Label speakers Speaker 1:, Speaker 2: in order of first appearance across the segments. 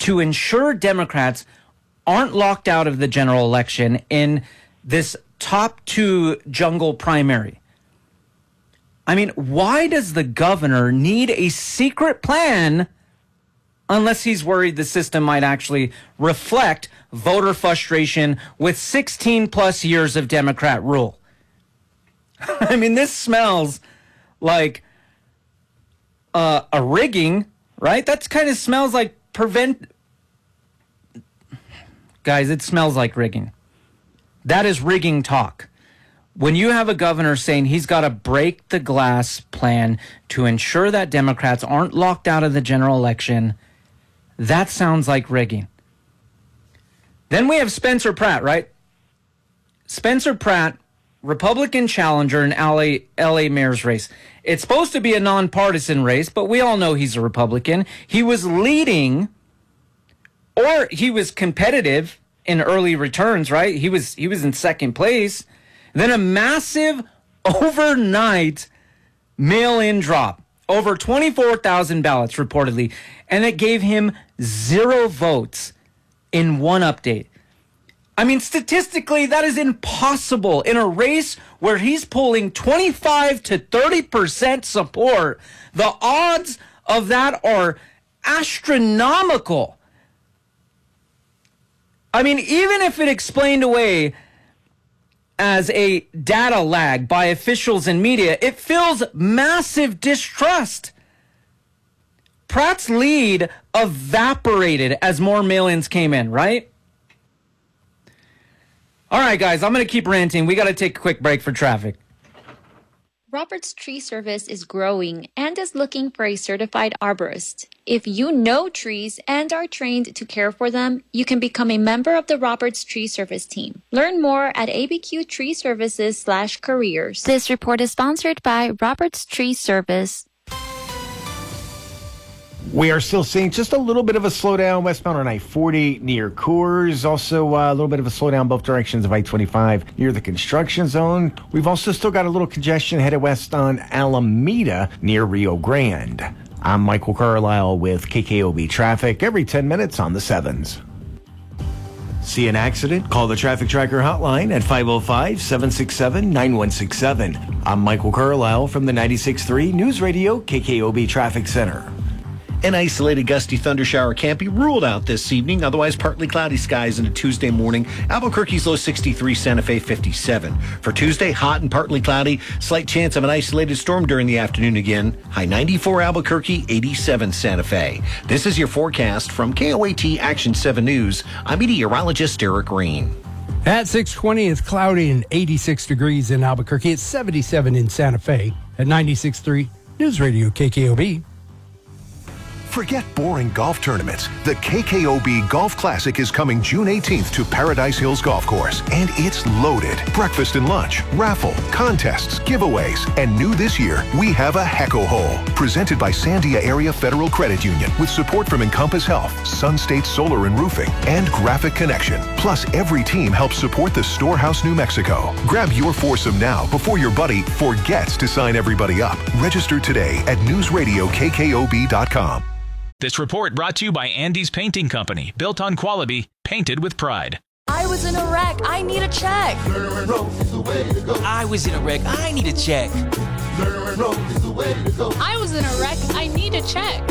Speaker 1: to ensure Democrats aren't locked out of the general election in this top two jungle primary. I mean, why does the governor need a secret plan unless he's worried the system might actually reflect voter frustration with 16 plus years of Democrat rule? I mean, this smells like a rigging, right? That kind of smells like Guys, it smells like rigging. That is rigging talk. When you have a governor saying he's got to break the glass plan to ensure that Democrats aren't locked out of the general election, that sounds like rigging. Then we have Spencer Pratt, right? Spencer Pratt, Republican challenger in LA mayor's race. It's supposed to be a nonpartisan race, but we all know he's a Republican. He was leading, or he was competitive in early returns, right? He was in second place. Then a massive overnight mail-in drop. Over 24,000 ballots reportedly. And it gave him 0 votes in one update. I mean, statistically, that is impossible in a race where he's pulling 25 to 30% support. The odds of that are astronomical. I mean, even if it explained away as a data lag by officials and media, it feels massive distrust. Pratt's lead evaporated as more mail-ins came in, right? All right, guys, I'm going to keep ranting. We got to take a quick break for traffic.
Speaker 2: Roberts Tree Service is growing and is looking for a certified arborist. If you know trees and are trained to care for them, you can become a member of the Roberts Tree Service team. Learn more at abqtreeservices.com/careers. This report is sponsored by Roberts Tree Service.
Speaker 3: We are still seeing just a little bit of a slowdown westbound on I-40 near Coors. Also, a little bit of a slowdown both directions of I-25 near the construction zone. We've also still got a little congestion headed west on Alameda near Rio Grande. I'm Michael Carlisle with KKOB Traffic every 10 minutes on the 7s. See an accident? Call the Traffic Tracker hotline at 505-767-9167. I'm Michael Carlisle from the 96.3 News Radio KKOB Traffic Center.
Speaker 4: An isolated gusty thunder shower can't be ruled out this evening. Otherwise, partly cloudy skies into Tuesday morning. Albuquerque's low 63, Santa Fe 57. For Tuesday, hot and partly cloudy. Slight chance of an isolated storm during the afternoon again. High 94 Albuquerque, 87 Santa Fe. This is your forecast from KOAT Action 7 News. I'm meteorologist Eric Green.
Speaker 5: At 6:20, it's cloudy and 86 degrees in Albuquerque. It's 77 in Santa Fe. At 96.3 News Radio KKOB.
Speaker 6: Forget boring golf tournaments. The KKOB Golf Classic is coming June 18th to Paradise Hills Golf Course. And it's loaded. Breakfast and lunch, raffle, contests, giveaways. And new this year, we have a Hecko Hole. Presented by Sandia Area Federal Credit Union with support from Encompass Health, Sun State Solar and Roofing, and Graphic Connection. Plus, every team helps support the Storehouse, New Mexico. Grab your foursome now before your buddy forgets to sign everybody up. Register today at newsradiokkob.com.
Speaker 7: This report brought to you by Andy's Painting Company. Built on quality, painted with pride.
Speaker 8: I was in a wreck. I need a check.
Speaker 9: I was in a wreck. I need a check.
Speaker 8: I was in a wreck. I need a check.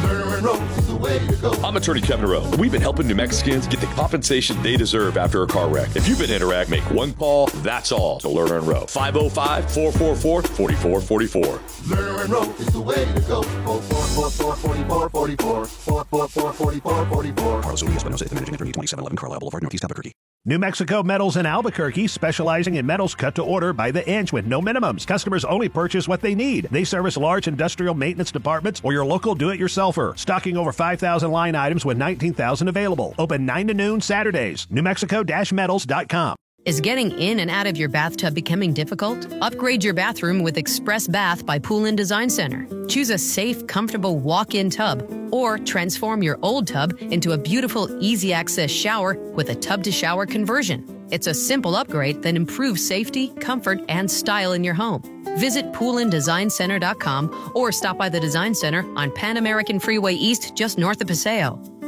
Speaker 10: I'm Attorney Kevin Rowe. We've been helping New Mexicans get the compensation they deserve after a car wreck. If you've been in a wreck, make one call. That's all to Lerner and Rowe. 505-444-4444.
Speaker 11: Lerner and Rowe is the way to go. 444-4444. 444-4444.
Speaker 12: Carlos Urias, Espinosa, the managing attorney, 2711 Carlisle Boulevard, Northeast Albuquerque.
Speaker 13: New Mexico Metals in Albuquerque, specializing in metals cut to order by the inch with no minimums. Customers only purchase what they need. They service large industrial maintenance departments or your local do-it-yourselfer. Stocking over 5,000 line items with 19,000 available. Open 9 to noon Saturdays. NewMexico-metals.com.
Speaker 14: Is getting in and out of your bathtub becoming difficult? Upgrade your bathroom with Express Bath by Pool & Design Center. Choose a safe, comfortable walk-in tub or transform your old tub into a beautiful, easy-access shower with a tub-to-shower conversion. It's a simple upgrade that improves safety, comfort, and style in your home. Visit poolanddesignCenter.com or stop by the Design Center on Pan American Freeway East just north of Paseo.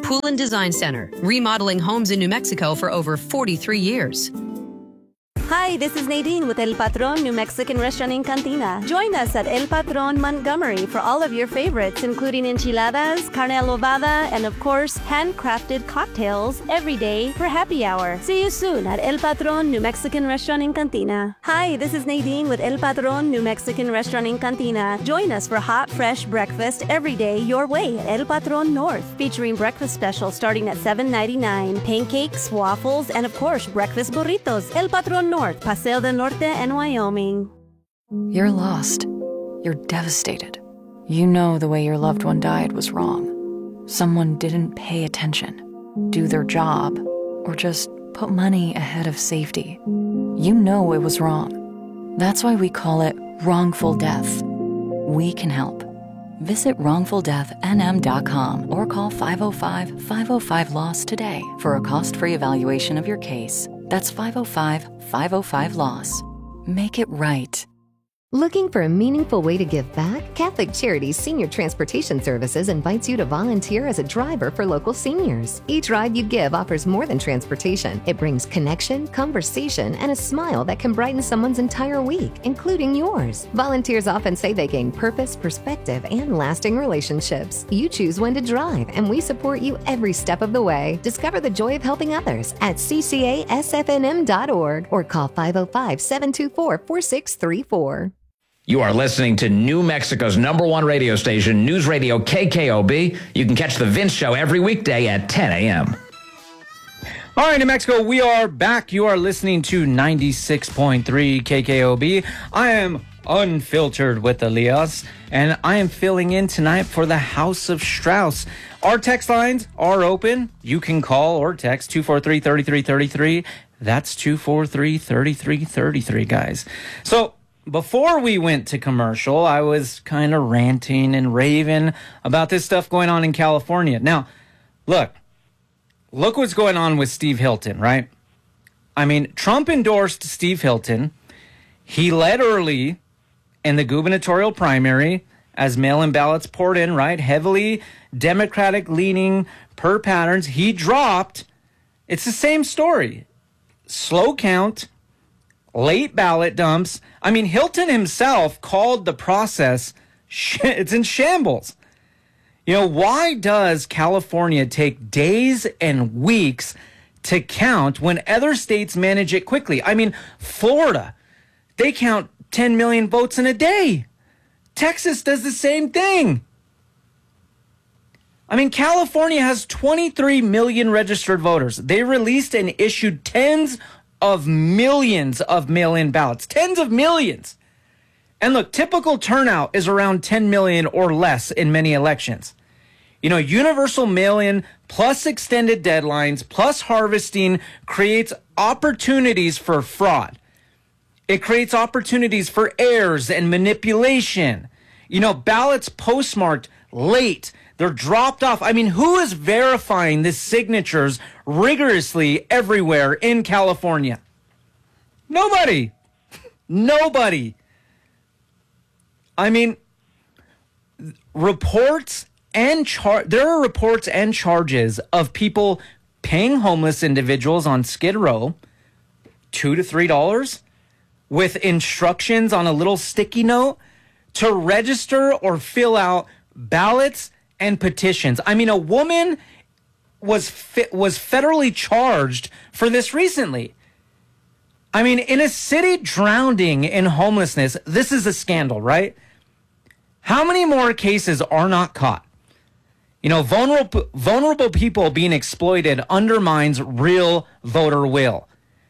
Speaker 14: Poulin Design Center, remodeling homes in New Mexico for over 43 years.
Speaker 15: Hi, this is Nadine with El Patron New Mexican Restaurant in Cantina. Join us at El Patron Montgomery for all of your favorites, including enchiladas, carne adobada, and of course, handcrafted cocktails every day for happy hour. See you soon at El Patron New Mexican Restaurant in Cantina. Hi, this is Nadine with El Patron New Mexican Restaurant in Cantina. Join us for hot, fresh breakfast every day your way at El Patron North, featuring breakfast specials starting at $7.99, pancakes, waffles, and of course, breakfast burritos. El Patron North, Paseo del Norte and Wyoming.
Speaker 16: You're lost. You're devastated. You know the way your loved one died was wrong. Someone didn't pay attention, do their job, or just put money ahead of safety. You know it was wrong. That's why we call it wrongful death. We can help. Visit wrongfuldeathnm.com or call 505-505-LOSS today for a cost-free evaluation of your case. That's 505-505-LOSS. Make it right.
Speaker 17: Looking for a meaningful way to give back? Catholic Charities Senior Transportation Services invites you to volunteer as a driver for local seniors. Each ride you give offers more than transportation. It brings connection, conversation, and a smile that can brighten someone's entire week, including yours. Volunteers often say they gain purpose, perspective, and lasting relationships. You choose when to drive, and we support you every step of the way. Discover the joy of helping others at ccasfnm.org or call 505-724-4634.
Speaker 18: You are listening to New Mexico's #1 radio station, News Radio KKOB. You can catch The Vince Show every weekday at 10 a.m.
Speaker 1: All right, New Mexico, we are back. You are listening to 96.3 KKOB. I am unfiltered with Elias, and I am filling in tonight for the House of Strauss. Our text lines are open. You can call or text 243-3333. That's 243-3333, guys. So, before we went to commercial, I was kind of ranting and raving about this stuff going on in California. Now, look what's going on with Steve Hilton, right? I mean, Trump endorsed Steve Hilton. He led early in the gubernatorial primary as mail-in ballots poured in, right? Heavily Democratic-leaning per patterns. He dropped. It's the same story. Slow count, late ballot dumps. I mean, Hilton himself called the process, it's in shambles. You know, why does California take days and weeks to count when other states manage it quickly? I mean, Florida, they count 10 million votes in a day. Texas does the same thing. I mean, California has 23 million registered voters. They released and issued tens of millions of mail-in ballots. Tens of millions. And look, typical turnout is around 10 million or less in many elections. You know, universal mail-in plus extended deadlines plus harvesting creates opportunities for fraud. It creates opportunities for errors and manipulation. You know, ballots postmarked late, they're dropped off. I mean, who is verifying the signatures rigorously everywhere in California? Nobody. Nobody. I mean, reports and there are reports and charges of people paying homeless individuals on Skid Row $2 to $3 with instructions on a little sticky note to register or fill out ballots and petitions. I mean, a woman was federally charged for this recently. I mean, in a city drowning in homelessness, this is a scandal, right? How many more cases are not caught? You know, vulnerable people being exploited undermines real voter will.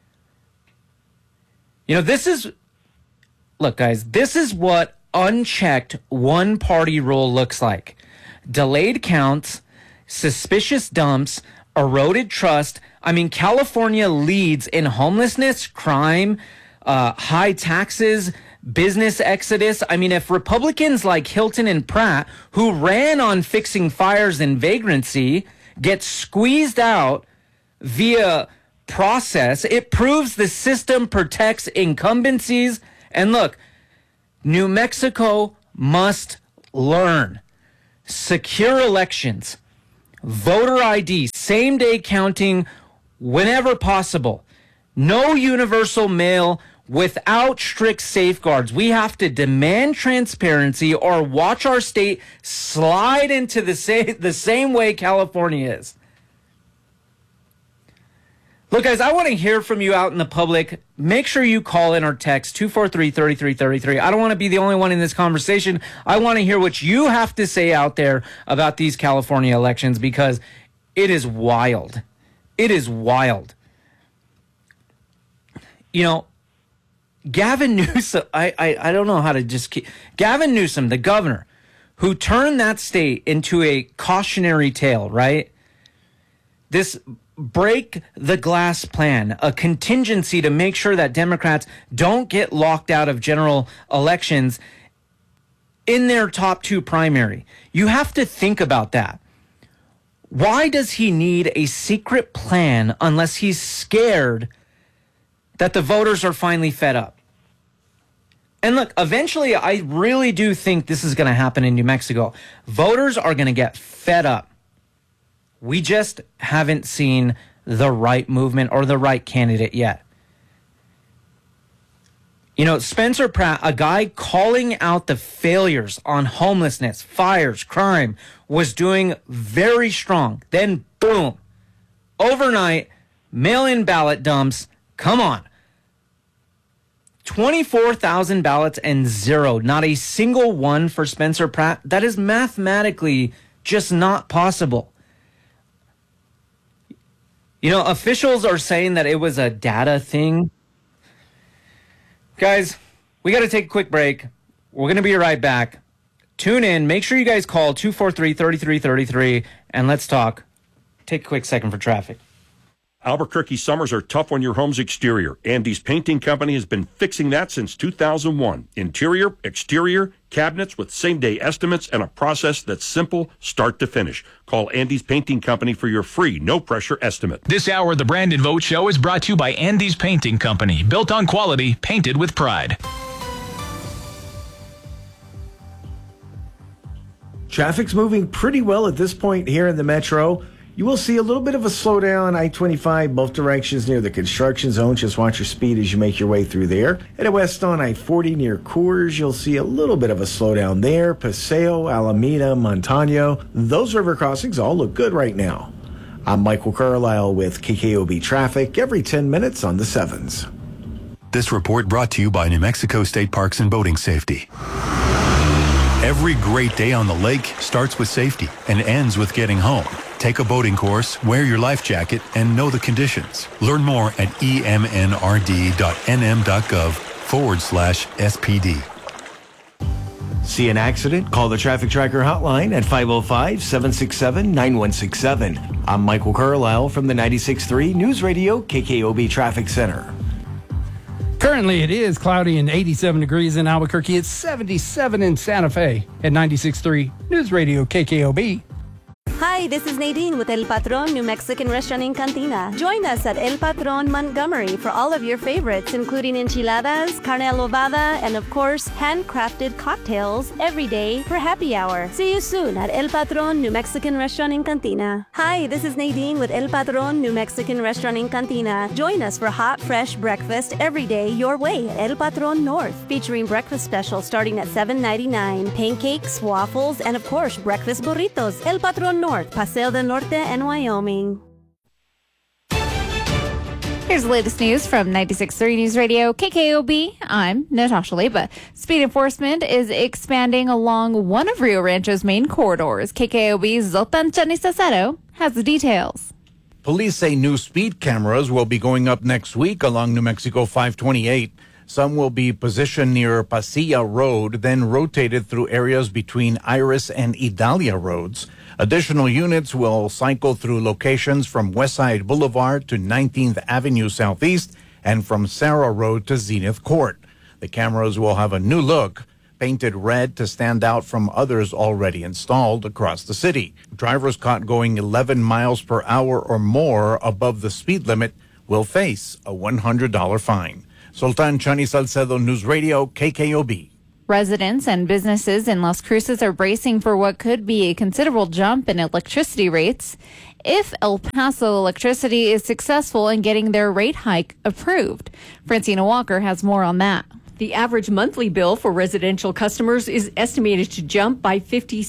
Speaker 1: You know, look, guys, this is what unchecked one-party rule looks like. Delayed counts, suspicious dumps, eroded trust. I mean, California leads in homelessness, crime, high taxes, business exodus. I mean, if Republicans like Hilton and Pratt, who ran on fixing fires and vagrancy, get squeezed out via process, it proves the system protects incumbencies. And look, New Mexico must learn. Secure elections, voter ID, same-day counting whenever possible. No universal mail without strict safeguards. We have to demand transparency or watch our state slide into the same way California is. Look, guys, I want to hear from you out in the public. Make sure you call in or text 243-3333. I don't want to be the only one in this conversation. I want to hear what you have to say out there about these California elections, because it is wild. It is wild. You know, Gavin Newsom, I don't know how to just keep... Gavin Newsom, the governor, who turned that state into a cautionary tale, right? This break the glass plan, a contingency to make sure that Democrats don't get locked out of general elections in their top two primary. You have to think about that. Why does he need a secret plan unless he's scared that the voters are finally fed up? And look, eventually, I really do think this is going to happen in New Mexico. Voters are going to get fed up. We just haven't seen the right movement or the right candidate yet. You know, Spencer Pratt, a guy calling out the failures on homelessness, fires, crime, was doing very strong. Then, boom, overnight, mail-in ballot dumps. Come on. 24,000 ballots and zero. Not a single one for Spencer Pratt. That is mathematically just not possible. You know, officials are saying that it was a data thing. Guys, we got to take a quick break. We're going to be right back. Tune in. Make sure you guys call 243-3333 and let's talk. Take a quick second for traffic.
Speaker 19: Albuquerque summers are tough on your home's exterior. Andy's Painting Company has been fixing that since 2001. Interior, exterior, cabinets with same-day estimates and a process that's simple start to finish. Call Andy's Painting Company for your free, no-pressure estimate.
Speaker 7: This hour of the Brandon Vogt Show is brought to you by Andy's Painting Company. Built on quality, painted with pride.
Speaker 3: Traffic's moving pretty well at this point here in the metro. You will see a little bit of a slowdown, I-25, both directions near the construction zone. Just watch your speed as you make your way through there. Headed west on I-40 near Coors, you'll see a little bit of a slowdown there. Paseo, Alameda, Montano, those river crossings all look good right now. I'm Michael Carlisle with KKOB Traffic every 10 minutes on the 7s.
Speaker 20: This report brought to you by New Mexico State Parks and Boating Safety. Every great day on the lake starts with safety and ends with getting home. Take a boating course, wear your life jacket, and know the conditions. Learn more at emnrd.nm.gov/SPD.
Speaker 3: See an accident? Call the Traffic Tracker hotline at 505-767-9167. I'm Michael Carlisle from the 96.3 News Radio KKOB Traffic Center.
Speaker 5: Currently, it is cloudy and 87 degrees in Albuquerque. It's 77 in Santa Fe at 96.3 News Radio KKOB.
Speaker 15: Hi, this is Nadine with El Patron New Mexican Restaurant in Cantina. Join us at El Patron Montgomery for all of your favorites, including enchiladas, carne adobada, and of course, handcrafted cocktails every day for happy hour. See you soon at El Patron New Mexican Restaurant in Cantina. Hi, this is Nadine with El Patron New Mexican Restaurant in Cantina. Join us for hot, fresh breakfast every day your way at El Patron North, featuring breakfast specials starting at $7.99, pancakes, waffles, and of course, breakfast burritos. El Patron North, Paseo del Norte and Wyoming.
Speaker 21: Here's the latest news from 96.3 News Radio KKOB. I'm Natasha Leba. Speed enforcement is expanding along one of Rio Rancho's main corridors. KKOB's Zoltan Chanisasero has the details.
Speaker 22: Police say new speed cameras will be going up next week along New Mexico 528. Some will be positioned near Pasilla Road, then rotated through areas between Iris and Idalia Roads. Additional units will cycle through locations from Westside Boulevard to 19th Avenue Southeast and from Sarah Road to Zenith Court. The cameras will have a new look, painted red to stand out from others already installed across the city. Drivers caught going 11 miles per hour or more above the speed limit will face a $100 fine. Sultan Chani Salcedo, News Radio, KKOB.
Speaker 21: Residents and businesses in Las Cruces are bracing for what could be a considerable jump in electricity rates if El Paso Electricity is successful in getting their rate hike approved. Francina Walker has more on that.
Speaker 2: The average monthly bill for residential customers is estimated to jump by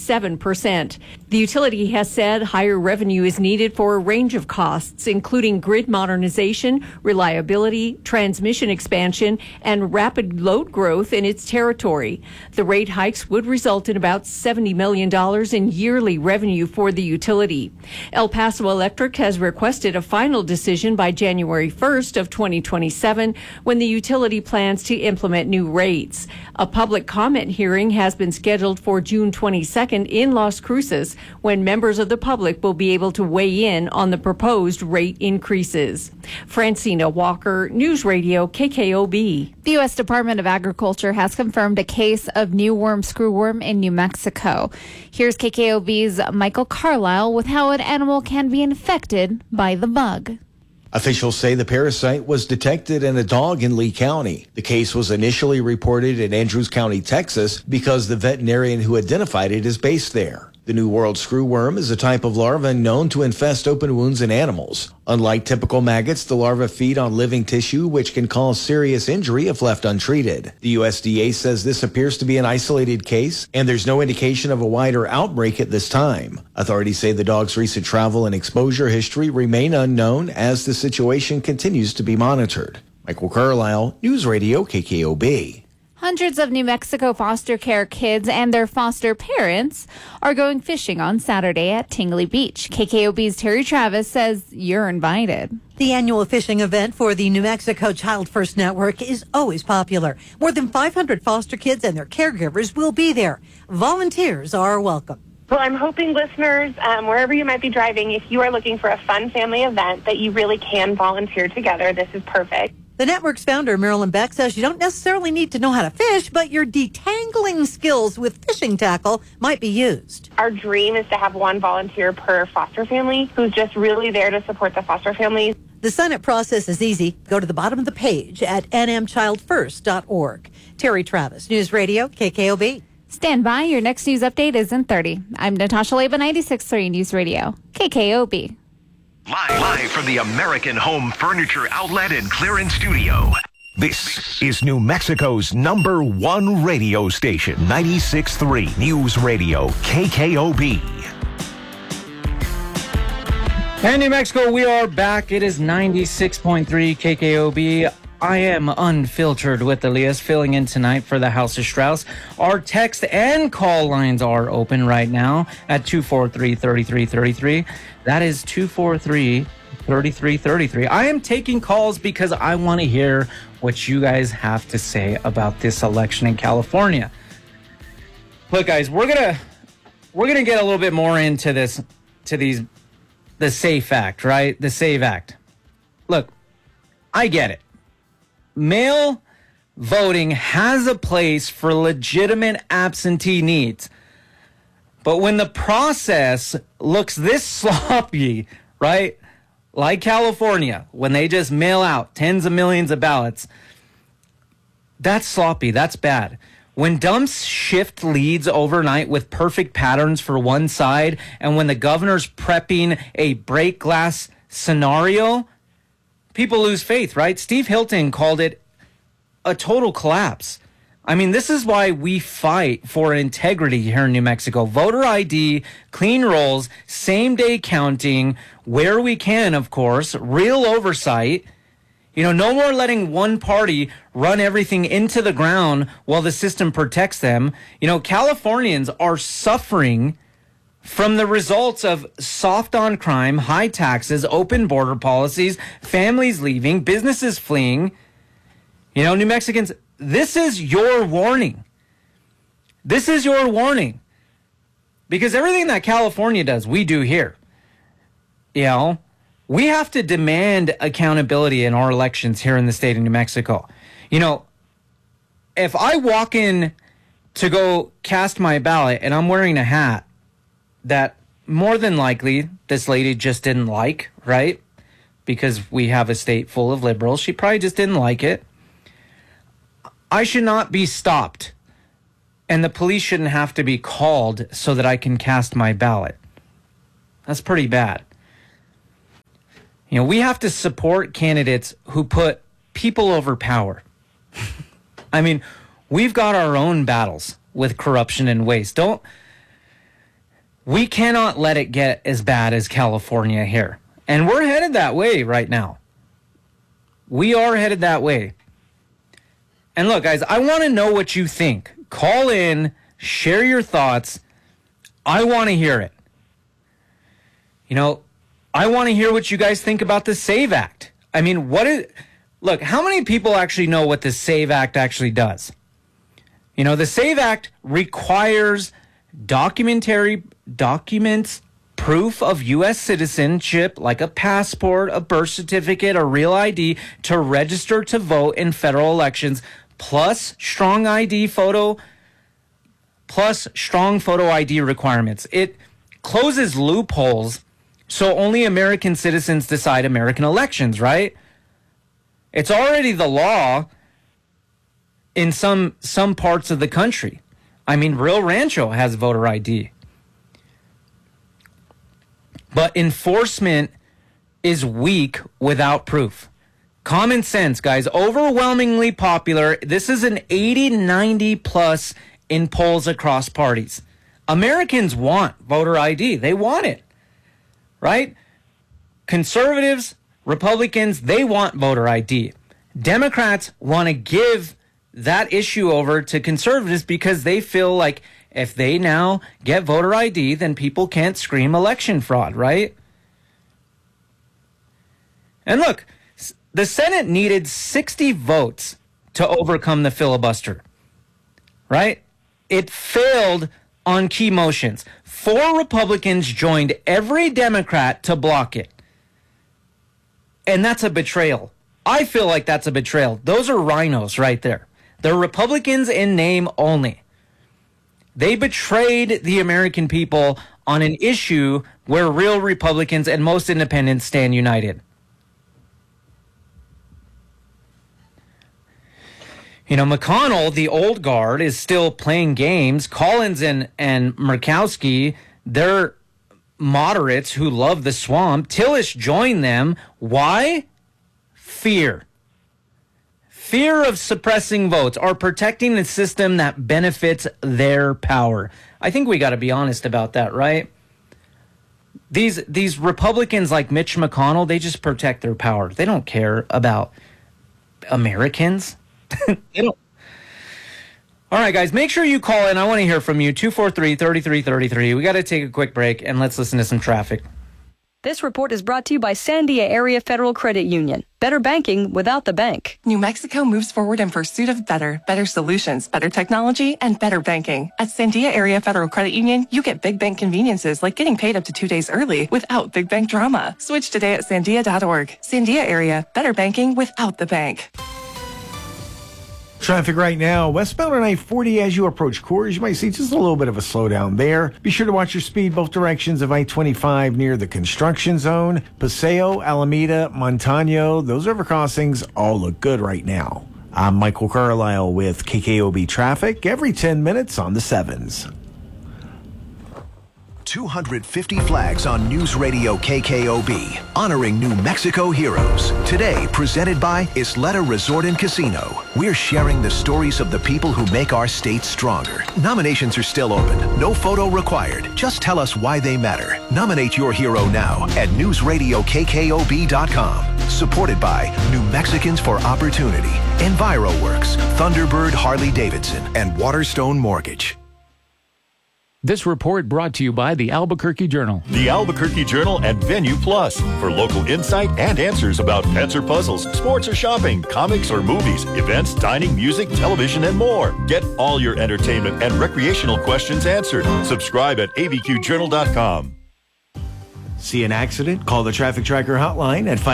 Speaker 2: 57%. The utility has said higher revenue is needed for a range of costs, including grid modernization, reliability, transmission expansion, and rapid load growth in its territory. The rate hikes would result in about $70 million in yearly revenue for the utility. El Paso Electric has requested a final decision by January 1st of 2027, when the utility plans to implement new rates. A public comment hearing has been scheduled for June 22nd in Las Cruces, when members of the public will be able to weigh in on the proposed rate increases. Francina Walker, News Radio KKOB.
Speaker 21: The U.S. Department of Agriculture has confirmed a case of new worm screwworm in New Mexico. Here's KKOB's Michael Carlisle with how an animal can be infected by the bug.
Speaker 4: Officials say the parasite was detected in a dog in Lee County. The case was initially reported in Andrews County, Texas, because the veterinarian who identified it is based there. The New World screwworm is a type of larva known to infest open wounds in animals. Unlike typical maggots, the larvae feed on living tissue, which can cause serious injury if left untreated. The USDA says this appears to be an isolated case, and there's no indication of a wider outbreak at this time. Authorities say the dog's recent travel and exposure history remain unknown as the situation continues to be monitored. Michael Carlisle, News Radio KKOB.
Speaker 21: Hundreds of New Mexico foster care kids and their foster parents are going fishing on Saturday at Tingley Beach. KKOB's Terry Travis says you're invited.
Speaker 23: The annual fishing event for the New Mexico Child First Network is always popular. More than 500 foster kids and their caregivers will be there. Volunteers are welcome.
Speaker 24: Well, I'm hoping listeners, wherever you might be driving, if you are looking for a fun family event, that you really can volunteer together. This is perfect.
Speaker 23: The network's founder, Marilyn Beck, says you don't necessarily need to know how to fish, but your detangling skills with fishing tackle might be used.
Speaker 24: Our dream is to have one volunteer per foster family who's just really there to support the foster families.
Speaker 23: The sign-up process is easy. Go to the bottom of the page at nmchildfirst.org. Terry Travis, News Radio, KKOB.
Speaker 21: Stand by. Your next news update is in 30. I'm Natasha Leba, 96.3 News Radio, KKOB.
Speaker 25: Live from the American Home Furniture Outlet and Clearance Studio. This is New Mexico's #1 radio station, 96.3 News Radio, KKOB.
Speaker 1: And New Mexico, we are back. It is 96.3 KKOB. I am unfiltered with Elias, filling in tonight for the House of Strauss. Our text and call lines are open right now at 243-3333. That is 243-3333. I am taking calls because I want to hear what you guys have to say about this election in California. Look, guys, we're gonna get a little bit more into the SAFE Act, right? The SAVE Act. Look, I get it. Mail voting has a place for legitimate absentee needs. But when the process looks this sloppy, right, like California, when they just mail out tens of millions of ballots, that's sloppy. That's bad. When dumps shift leads overnight with perfect patterns for one side, and when the governor's prepping a break glass scenario, people lose faith, right? Steve Hilton called it a total collapse. I mean, this is why we fight for integrity here in New Mexico. Voter ID, clean rolls, same-day counting, where we can, of course, real oversight. You know, no more letting one party run everything into the ground while the system protects them. You know, Californians are suffering from the results of soft on crime, high taxes, open border policies, families leaving, businesses fleeing. You know, New Mexicans, this is your warning. This is your warning. Because everything that California does, we do here. You know, we have to demand accountability in our elections here in the state of New Mexico. You know, if I walk in to go cast my ballot and I'm wearing a hat that more than likely this lady just didn't like, right? Because we have a state full of liberals. She probably just didn't like it. I should not be stopped and the police shouldn't have to be called so that I can cast my ballot. That's pretty bad. You know, we have to support candidates who put people over power. I mean, we've got our own battles with corruption and waste. We cannot let it get as bad as California here. And we're headed that way right now. We are headed that way. And look, guys, I want to know what you think. Call in, share your thoughts. I want to hear it. You know, I want to hear what you guys think about the SAVE Act. I mean, look, how many people actually know what the SAVE Act actually does? You know, the SAVE Act requires documents, proof of U.S. citizenship, like a passport, a birth certificate, a real ID, to register to vote in federal elections, plus strong photo ID requirements. It closes loopholes so only American citizens decide American elections, right? It's already the law in some parts of the country. I mean, Rio Rancho has voter ID. But enforcement is weak without proof. Common sense, guys, overwhelmingly popular. This is an 80-90 plus in polls across parties. Americans want voter ID. They want it, right? Conservatives, Republicans, they want voter ID. Democrats want to give that issue over to conservatives because they feel like if they now get voter ID, then people can't scream election fraud, right? And look, the Senate needed 60 votes to overcome the filibuster, right? It failed on key motions. 4 Republicans joined every Democrat to block it. And that's a betrayal. I feel like that's a betrayal. Those are rhinos right there. They're Republicans in name only. They betrayed the American people on an issue where real Republicans and most independents stand united. You know, McConnell, the old guard, is still playing games. Collins and Murkowski, they're moderates who love the swamp. Tillis joined them. Why? Fear. Fear of suppressing votes or protecting the system that benefits their power. I think we got to be honest about that, right? These Republicans like Mitch McConnell, they just protect their power. They don't care about Americans. They don't. All right, guys, make sure you call in. I want to hear from you. 243-3333. We got to take a quick break and let's listen to some traffic.
Speaker 6: This report is brought to you by Sandia Area Federal Credit Union. Better banking without the bank.
Speaker 8: New Mexico moves forward in pursuit of better solutions, better technology, and better banking. At Sandia Area Federal Credit Union, you get big bank conveniences like getting paid up to 2 days early without big bank drama. Switch today at sandia.org. Sandia Area, better banking without the bank.
Speaker 3: Traffic right now, westbound on I-40 as you approach Coors. You might see just a little bit of a slowdown there. Be sure to watch your speed both directions of I-25 near the construction zone. Paseo, Alameda, Montano, those river crossings all look good right now. I'm Michael Carlisle with KKOB Traffic every 10 minutes on the 7s.
Speaker 25: 250 flags on News Radio KKOB, honoring New Mexico heroes. Today, presented by Isleta Resort and Casino. We're sharing the stories of the people who make our state stronger. Nominations are still open. No photo required. Just tell us why they matter. Nominate your hero now at newsradiokkob.com. Supported by New Mexicans for Opportunity, EnviroWorks, Thunderbird Harley-Davidson, and Waterstone Mortgage.
Speaker 9: This report brought to you by the Albuquerque Journal.
Speaker 10: The Albuquerque Journal and Venue Plus for local insight and answers about pets or puzzles, sports or shopping, comics or movies, events, dining, music, television, and more. Get all your entertainment and recreational questions answered. Subscribe at avqjournal.com.
Speaker 3: See an accident? Call the Traffic Tracker hotline at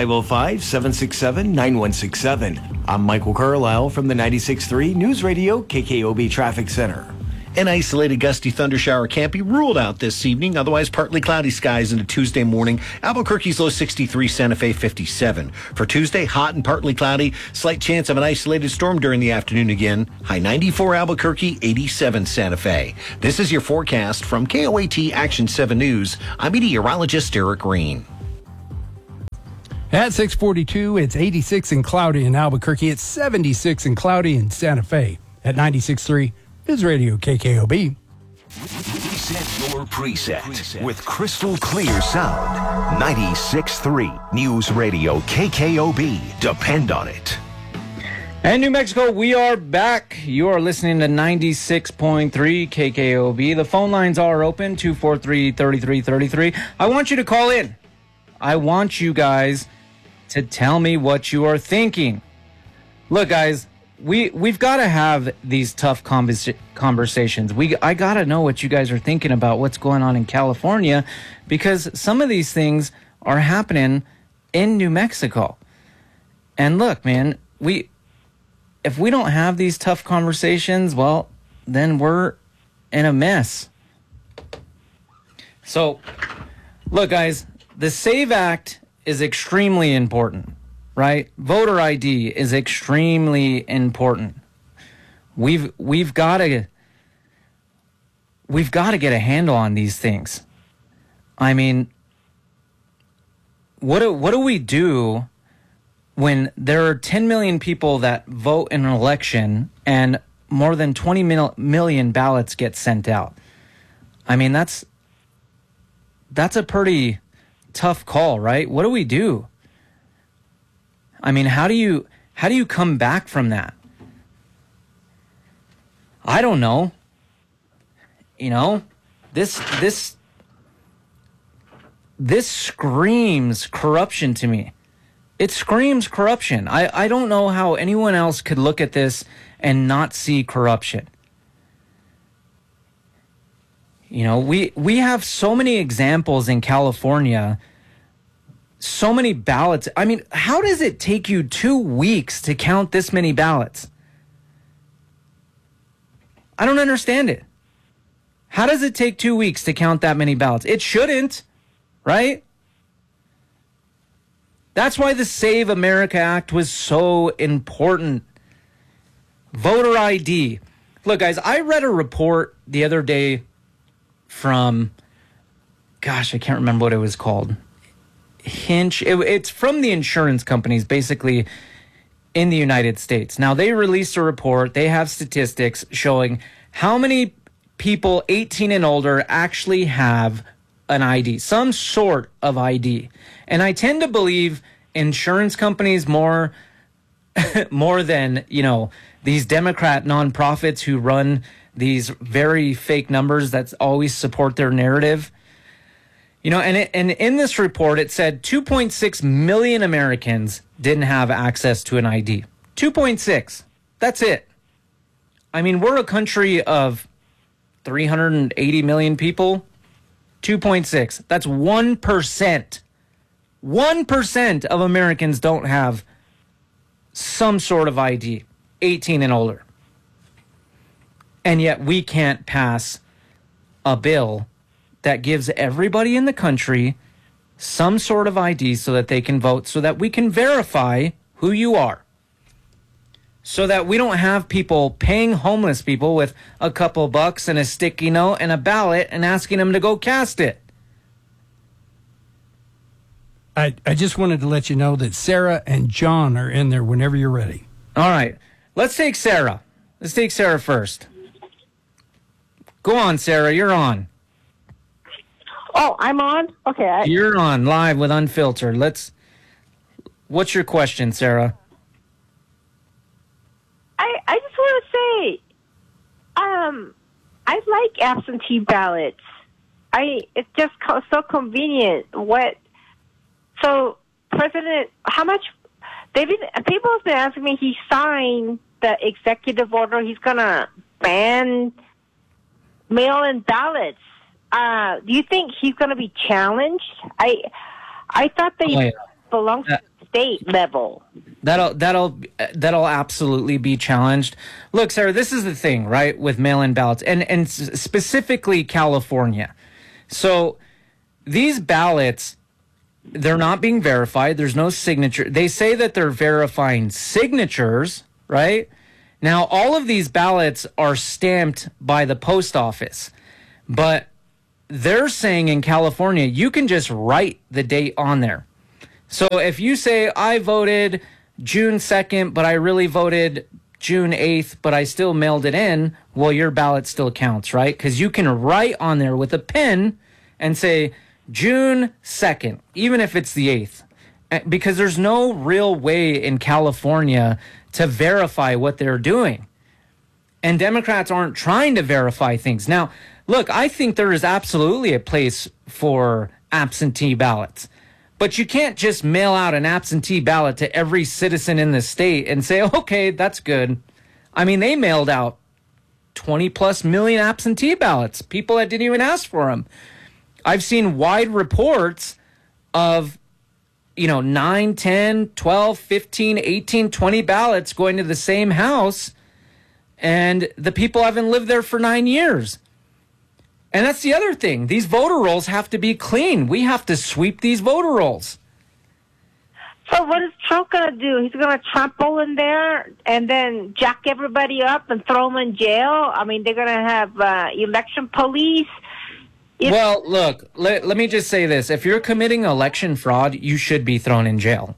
Speaker 3: 505-767-9167. I'm Michael Carlisle from the 96.3 News Radio KKOB Traffic Center.
Speaker 11: An isolated gusty thunder shower can't be ruled out this evening. Otherwise, partly cloudy skies into Tuesday morning. Albuquerque's low 63, Santa Fe 57. For Tuesday, hot and partly cloudy. Slight chance of an isolated storm during the afternoon again. High 94 Albuquerque, 87 Santa Fe. This is your forecast from KOAT Action 7 News. I'm meteorologist Eric Green.
Speaker 5: At 6:42, it's 86 and cloudy in Albuquerque. It's 76 and cloudy in Santa Fe. At 96.3, News Radio KKOB.
Speaker 25: Reset your preset with crystal clear sound. 96.3 News Radio KKOB. Depend on it.
Speaker 1: And New Mexico, we are back. You are listening to 96.3 KKOB. The phone lines are open, 243-3333. I want you to call in. I want you guys to tell me what you are thinking. Look, guys, we've got to have these tough conversations. I got to know what you guys are thinking about what's going on in California, because some of these things are happening in New Mexico. And look, man, if we don't have these tough conversations, well, then we're in a mess. So, look, guys, the SAVE Act is extremely important, right? Voter ID is extremely important. We've got to get a handle on these things. I mean, what do we do when there are 10 million people that vote in an election and more than 20 million ballots get sent out? I mean, that's a pretty tough call, right? What do we do? I mean, how do you come back from that? I don't know. You know, this screams corruption to me. It screams corruption. I don't know how anyone else could look at this and not see corruption. You know, we have so many examples in California, so many ballots. I mean, how does it take you 2 weeks to count this many ballots? I don't understand it. How does it take 2 weeks to count that many ballots? It shouldn't, right? That's why the Save America Act was so important. Voter ID. Look, guys, I read a report the other day from, gosh, I can't remember what it was called. Hinch. It's from the insurance companies, basically, in the United States. Now, they released a report. They have statistics showing how many people 18 and older actually have an ID, some sort of ID. And I tend to believe insurance companies more than, you know, these Democrat nonprofits who run these very fake numbers that always support their narrative. You know, and in this report, it said 2.6 million Americans didn't have access to an ID. 2.6. That's it. I mean, we're a country of 380 million people. 2.6. That's 1%. 1% of Americans don't have some sort of ID, 18 and older. And yet we can't pass a bill that gives everybody in the country some sort of ID so that they can vote, so that we can verify who you are. So that we don't have people paying homeless people with a couple bucks and a sticky note and a ballot and asking them to go cast it.
Speaker 5: I just wanted to let you know that Sarah and John are in there whenever you're ready.
Speaker 1: All right. Let's take Sarah. Let's take Sarah first. Go on, Sarah. You're on.
Speaker 12: Oh, I'm on? Okay.
Speaker 1: You're on live with Unfiltered. What's your question, Sarah?
Speaker 12: I just want to say, I like absentee ballots. It's just so convenient. So, President, how much? People have been asking me. He signed the executive order. He's gonna ban mail-in ballots. Do you think he's gonna be challenged? I thought they belonged state level.
Speaker 1: That'll absolutely be challenged. Look, Sarah, this is the thing, right, with mail-in ballots, and specifically California. So these ballots, they're not being verified. There's no signature. They say that they're verifying signatures, right? Now, all of these ballots are stamped by the post office, but they're saying in California, you can just write the date on there. So if you say, I voted June 2nd, but I really voted June 8th, but I still mailed it in, well, your ballot still counts, right? Because you can write on there with a pen and say June 2nd, even if it's the 8th. Because there's no real way in California to verify what they're doing. And Democrats aren't trying to verify things. Now, look, I think there is absolutely a place for absentee ballots. But you can't just mail out an absentee ballot to every citizen in the state and say, okay, that's good. I mean, they mailed out 20 plus million absentee ballots, people that didn't even ask for them. I've seen wide reports of, 9, 10, 12, 15, 18, 20 ballots going to the same house, and the people haven't lived there for 9 years. And that's the other thing. These voter rolls have to be clean. We have to sweep these voter rolls.
Speaker 12: So what is Trump going to do? He's going to trample in there and then jack everybody up and throw them in jail? I mean, they're going to have election police.
Speaker 1: Well, look, let me just say this. If you're committing election fraud, you should be thrown in jail.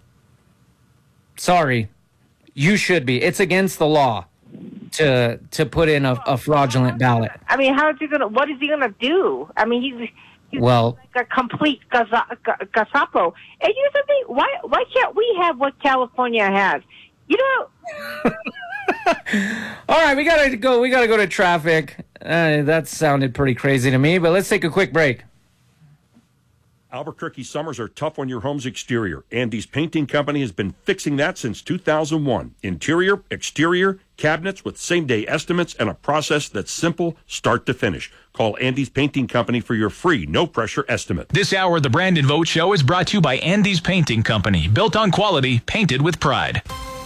Speaker 1: Sorry. You should be. It's against the law to put in a fraudulent ballot.
Speaker 12: I mean, what is he gonna do? I mean, he's
Speaker 1: like
Speaker 12: a complete gazapo. And you think, why can't we have what California has?
Speaker 1: All right, we gotta go to traffic. That sounded pretty crazy to me, but let's take a quick break.
Speaker 19: Albuquerque summers are tough on your home's exterior. Andy's Painting Company has been fixing that since 2001. Interior, exterior, cabinets with same-day estimates and a process that's simple start to finish. Call Andy's Painting Company for your free, no-pressure estimate.
Speaker 7: This hour of the Brandon Vogt Show is brought to you by Andy's Painting Company. Built on quality, painted with pride.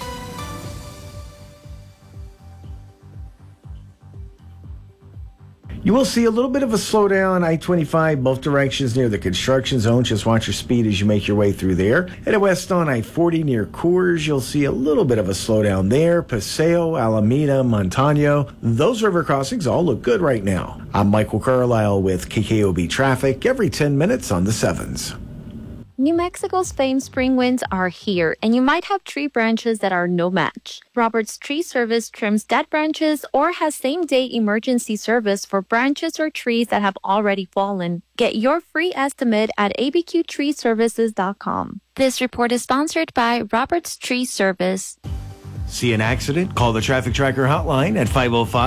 Speaker 3: You will see a little bit of a slowdown, I-25, both directions near the construction zone. Just watch your speed as you make your way through there. Headed west on I-40 near Coors, you'll see a little bit of a slowdown there. Paseo, Alameda, Montano, those river crossings all look good right now. I'm Michael Carlisle with KKOB Traffic every 10 minutes on the 7s.
Speaker 13: New Mexico's famed spring winds are here, and you might have tree branches that are no match. Roberts Tree Service trims dead branches or has same-day emergency service for branches or trees that have already fallen. Get your free estimate at abqtreeservices.com. This report is sponsored by Roberts Tree Service.
Speaker 4: See an accident? Call the Traffic Tracker hotline at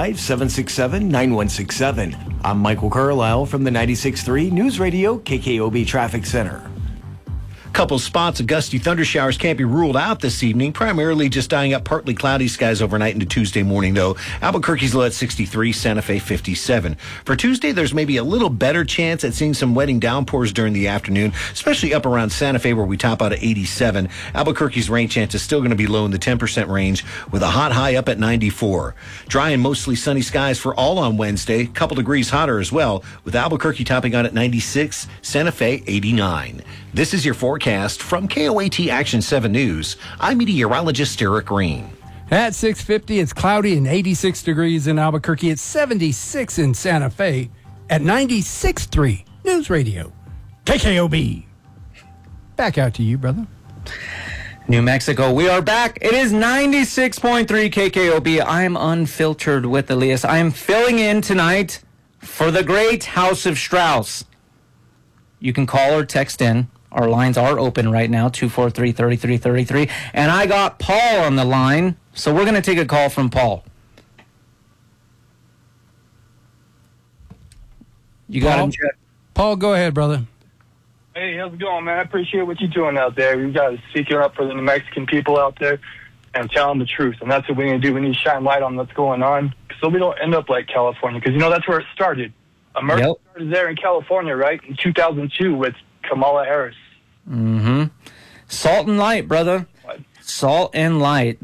Speaker 4: 505-767-9167. I'm Michael Carlisle from the 96.3 News Radio KKOB Traffic Center.
Speaker 11: Couple spots of gusty thunder showers can't be ruled out this evening, primarily just dying up partly cloudy skies overnight into Tuesday morning, though. Albuquerque's low at 63, Santa Fe 57. For Tuesday, there's maybe a little better chance at seeing some wetting downpours during the afternoon, especially up around Santa Fe where we top out at 87. Albuquerque's rain chance is still going to be low in the 10% range with a hot high up at 94. Dry and mostly sunny skies for all on Wednesday, a couple degrees hotter as well, with Albuquerque topping out at 96, Santa Fe 89. This is your forecast from KOAT Action 7 News. I'm meteorologist Eric Green.
Speaker 5: At 6:50, it's cloudy and 86 degrees in Albuquerque. It's 76 in Santa Fe at 96.3 News Radio KKOB. Back out to you, brother.
Speaker 1: New Mexico, we are back. It is 96.3 KKOB. I'm unfiltered with Elias. I'm filling in tonight for the great House of Strauss. You can call or text in. Our lines are open right now, 243-3333. And I got Paul on the line, so we're going to take a call from Paul. You got him, Jeff?
Speaker 5: Paul, go ahead, brother.
Speaker 14: Hey, how's it going, man? I appreciate what you're doing out there. You guys speaking up for the New Mexican people out there and telling the truth. And that's what we need to do. We need to shine light on what's going on so we don't end up like California. Because, that's where it started. America started there in California, right? In 2002 with Kamala Harris.
Speaker 1: Mm-hmm. Salt and light, brother.
Speaker 14: What?
Speaker 1: Salt and light.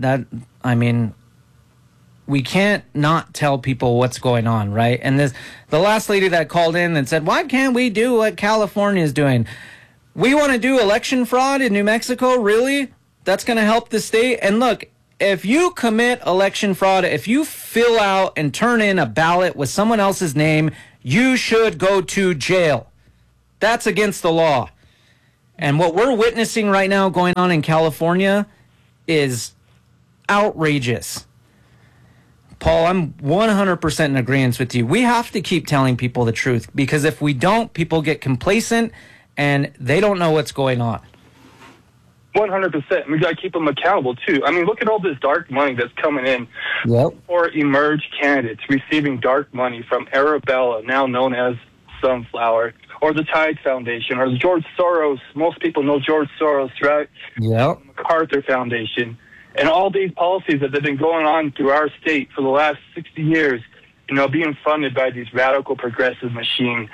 Speaker 1: We can't not tell people what's going on, right? And the last lady that called in and said, why can't we do what California is doing? We want to do election fraud in New Mexico? Really? That's going to help the state? And look, if you commit election fraud, if you fill out and turn in a ballot with someone else's name, you should go to jail. That's against the law. And what we're witnessing right now going on in California is outrageous. Paul, I'm 100% in agreement with you. We have to keep telling people the truth, because if we don't, people get complacent and they don't know what's going on.
Speaker 14: 100%. We got to keep them accountable, too. I mean, look at all this dark money that's coming in.
Speaker 1: Yep.
Speaker 14: For emerged candidates receiving dark money from Arabella, now known as Sunflower, or the Tide Foundation, or the George Soros. Most people know George Soros, right?
Speaker 1: Yep.
Speaker 14: MacArthur Foundation. And all these policies that have been going on through our state for the last 60 years, being funded by these radical progressive machine,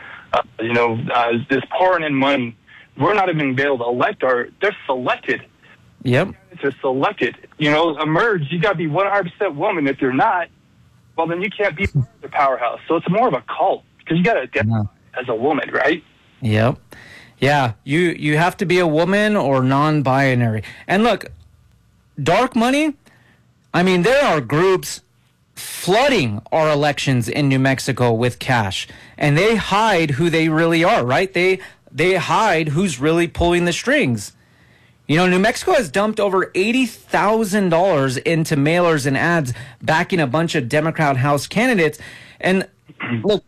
Speaker 14: this pouring in money. We're not even able to elect they're selected.
Speaker 1: Yep.
Speaker 14: They're selected. Emerge, you got to be 100% woman. If you're not, well, then you can't be the powerhouse. So it's more of a cult, because you got to identify as a woman, right?
Speaker 1: Yep. Yeah, you have to be a woman or non-binary. And look, dark money, there are groups flooding our elections in New Mexico with cash, and they hide who they really are, right? They hide who's really pulling the strings. New Mexico has dumped over $80,000 into mailers and ads backing a bunch of Democrat House candidates. And look,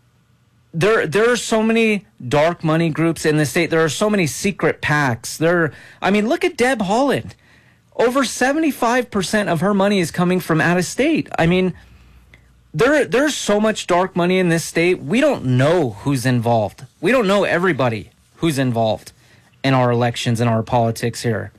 Speaker 1: there are so many dark money groups in the state. There are so many secret PACs. Look at Deb Haaland. Over 75% of her money is coming from out of state. There's so much dark money in this state. We don't know who's involved. We don't know everybody who's involved in our elections and our politics here.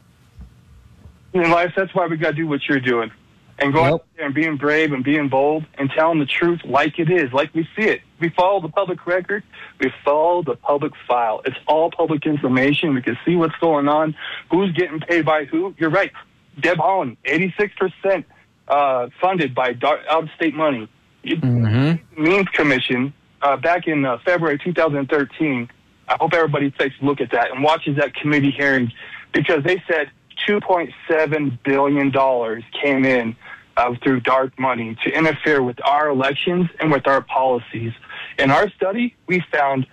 Speaker 14: In life, that's why we got to do what you're doing. And go out there and being brave and being bold and telling the truth like it is, like we see it. We follow the public record. We follow the public file. It's all public information. We can see what's going on, who's getting paid by who. You're right. Deb Haaland, 86% funded by out-of-state money.
Speaker 1: Mm-hmm.
Speaker 14: Means Commission, back in February 2013, I hope everybody takes a look at that and watches that committee hearing, because they said $2.7 billion came in through dark money to interfere with our elections and with our policies. In our study, we found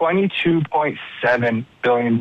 Speaker 14: $22.7 billion.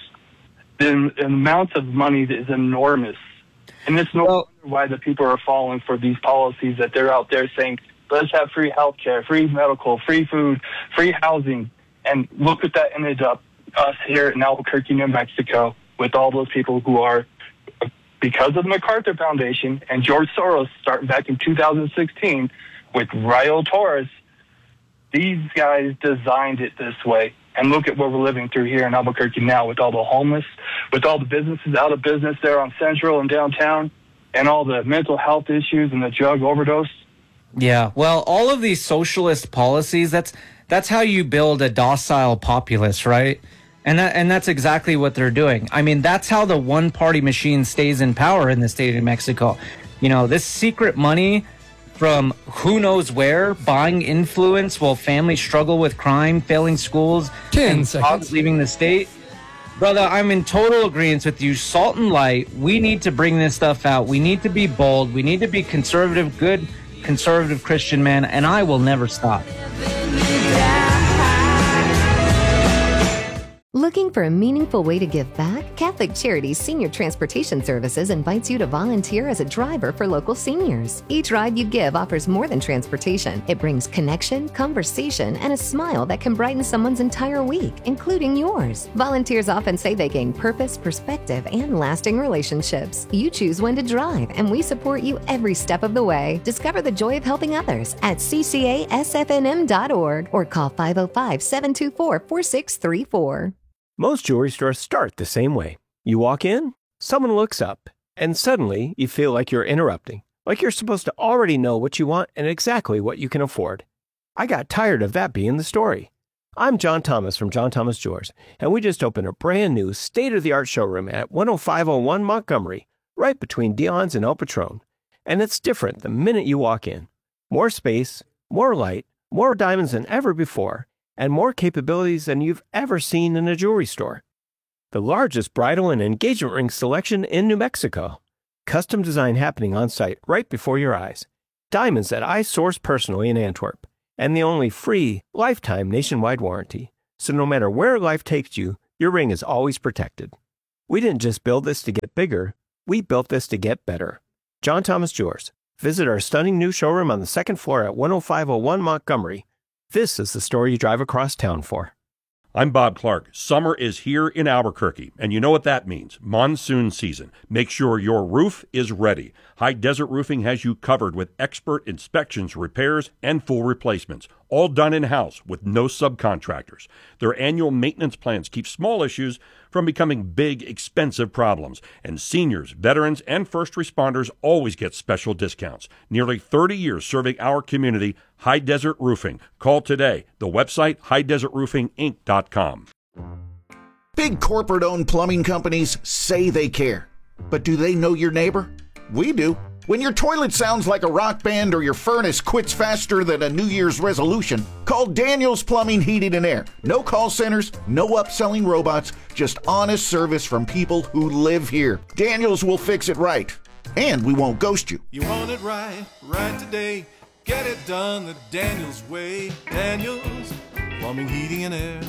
Speaker 14: The amount of money is enormous. And it's no wonder why the people are falling for these policies that they're out there saying, let's have free health care, free medical, free food, free housing. And look what that ended up, us here in Albuquerque, New Mexico, with all those people who are, because of the MacArthur Foundation and George Soros starting back in 2016 with Raul Torres, these guys designed it this way. And look at what we're living through here in Albuquerque now, with all the homeless, with all the businesses out of business there on Central and downtown, and all the mental health issues and the drug overdose.
Speaker 1: Yeah, well, all of these socialist policies, that's how you build a docile populace, right? And that's exactly what they're doing. That's how the one-party machine stays in power in the state of New Mexico. This secret money from who knows where, buying influence while families struggle with crime, failing schools,
Speaker 5: 10 seconds,
Speaker 1: leaving the state. Brother, I'm in total agreement with you. Salt and light, we need to bring this stuff out. We need to be bold. We need to be conservative, good conservative Christian man, and I will never stop.
Speaker 15: Looking for a meaningful way to give back? Catholic Charities Senior Transportation Services invites you to volunteer as a driver for local seniors. Each ride you give offers more than transportation. It brings connection, conversation, and a smile that can brighten someone's entire week, including yours. Volunteers often say they gain purpose, perspective, and lasting relationships. You choose when to drive, and we support you every step of the way. Discover the joy of helping others at ccasfnm.org or call 505-724-4634.
Speaker 16: Most jewelry stores start the same way. You walk in, someone looks up, and suddenly you feel like you're interrupting, like you're supposed to already know what you want and exactly what you can afford. I got tired of that being the story. I'm John Thomas from John Thomas Jewelers, and we just opened a brand new state-of-the-art showroom at 10501 Montgomery, right between Dion's and El Patron. And it's different the minute you walk in. More space, more light, more diamonds than ever before, and more capabilities than you've ever seen in a jewelry store. The largest bridal and engagement ring selection in New Mexico. Custom design happening on site right before your eyes. Diamonds that I source personally in Antwerp. And the only free, lifetime nationwide warranty. So no matter where life takes you, your ring is always protected. We didn't just build this to get bigger, we built this to get better. John Thomas Jewelers. Visit our stunning new showroom on the second floor at 10501 Montgomery. This is the store you drive across town for.
Speaker 19: I'm Bob Clark. Summer is here in Albuquerque, and you know what that means. Monsoon season. Make sure your roof is ready. High Desert Roofing has you covered with expert inspections, repairs, and full replacements, all done in-house with no subcontractors. Their annual maintenance plans keep small issues from becoming big, expensive problems. And seniors, veterans, and first responders always get special discounts. Nearly 30 years serving our community, High Desert Roofing. Call today. The website, highdesertroofinginc.com.
Speaker 2: Big corporate-owned plumbing companies say they care. But do they know your neighbor? We do. When your toilet sounds like a rock band or your furnace quits faster than a New Year's resolution, call Daniels Plumbing, Heating, and Air. No call centers, no upselling robots, just honest service from people who live here. Daniels will fix it right, and we won't ghost you.
Speaker 17: You want it right, right today. Get it done the Daniels way. Daniels Plumbing, Heating, and Air.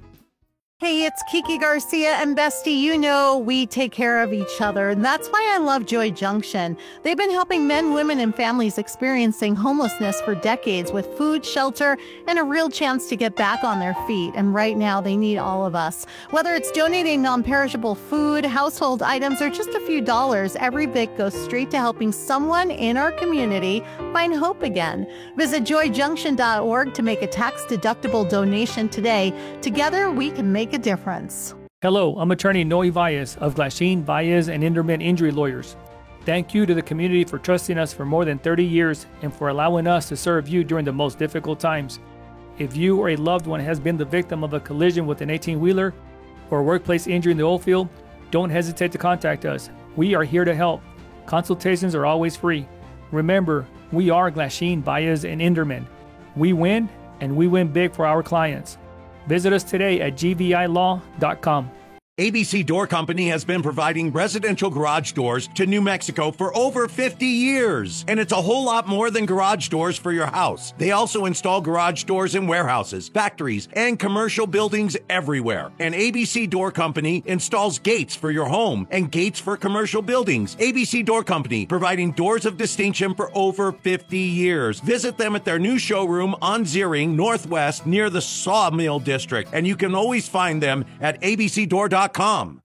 Speaker 23: Hey, it's Kiki Garcia, and Bestie, you know we take care of each other, and that's why I love Joy Junction. They've been helping men, women, and families experiencing homelessness for decades with food, shelter, and a real chance to get back on their feet. And right now, they need all of us. Whether it's donating non-perishable food, household items, or just a few dollars, every bit goes straight to helping someone in our community find hope again. Visit joyjunction.org to make a tax-deductible donation today. Together, we can make a difference.
Speaker 18: Hello, I'm attorney Noe Valles of Glasheen, Valles, and Inderman Injury Lawyers. Thank you to the community for trusting us for more than 30 years and for allowing us to serve you during the most difficult times. If you or a loved one has been the victim of a collision with an 18-wheeler or a workplace injury in the oil field, don't hesitate to contact us. We are here to help. Consultations are always free. Remember, we are Glasheen, Valles, and Inderman. We win, and we win big for our clients. Visit us today at gvilaw.com.
Speaker 20: ABC Door Company has been providing residential garage doors to New Mexico for over 50 years. And it's a whole lot more than garage doors for your house. They also install garage doors in warehouses, factories, and commercial buildings everywhere. And ABC Door Company installs gates for your home and gates for commercial buildings. ABC Door Company, providing doors of distinction for over 50 years. Visit them at their new showroom on Ziering Northwest near the Sawmill District. And you can always find them at abcdoor.com. From